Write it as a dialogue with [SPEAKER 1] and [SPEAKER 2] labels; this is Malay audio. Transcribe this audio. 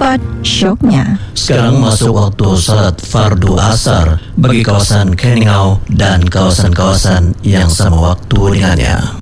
[SPEAKER 1] cepat syoknya.
[SPEAKER 2] Sekarang masuk waktu salat fardu asar bagi kawasan Keningau dan kawasan-kawasan yang sama waktu dengannya.